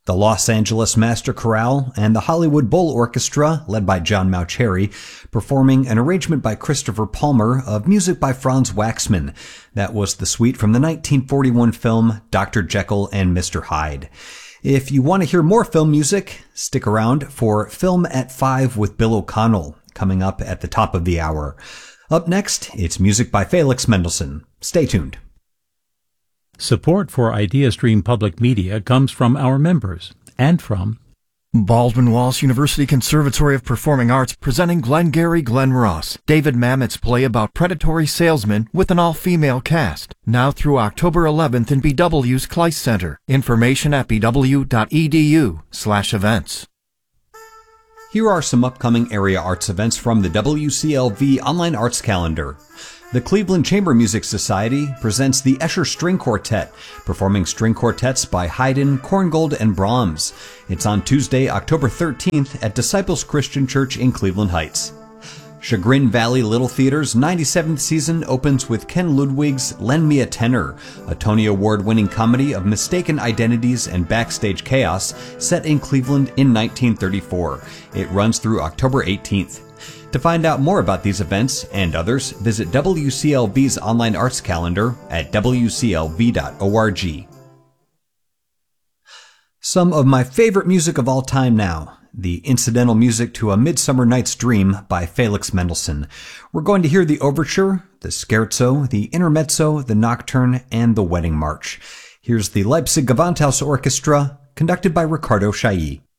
The Los Angeles Master Chorale and the Hollywood Bowl Orchestra, led by John Mauceri, performing an arrangement by Christopher Palmer of music by Franz Waxman. That was the suite from the 1941 film Dr. Jekyll and Mr. Hyde. If you want to hear more film music, stick around for Film at 5 with Bill O'Connell, coming up at the top of the hour. Up next, it's music by Felix Mendelssohn. Stay tuned. Support for IdeaStream Public Media comes from our members and from Baldwin Wallace University Conservatory of Performing Arts presenting Glengarry Glen Ross, David Mamet's play about predatory salesmen with an all-female cast. Now through October 11th in BW's Kleist Center. Information at bw.edu/events. Here are some upcoming area arts events from the WCLV Online Arts Calendar. The Cleveland Chamber Music Society presents the Escher String Quartet, performing string quartets by Haydn, Korngold, and Brahms. It's on Tuesday, October 13th at Disciples Christian Church in Cleveland Heights. Chagrin Valley Little Theater's 97th season opens with Ken Ludwig's Lend Me a Tenor, a Tony Award-winning comedy of mistaken identities and backstage chaos set in Cleveland in 1934. It runs through October 18th. To find out more about these events and others, visit WCLV's online arts calendar at wclv.org. Some of my favorite music of all time now. The incidental music to A Midsummer Night's Dream by Felix Mendelssohn. We're going to hear the overture, the scherzo, the intermezzo, the nocturne, and the wedding march. Here's the Leipzig Gewandhaus Orchestra, conducted by Ricardo Chailly.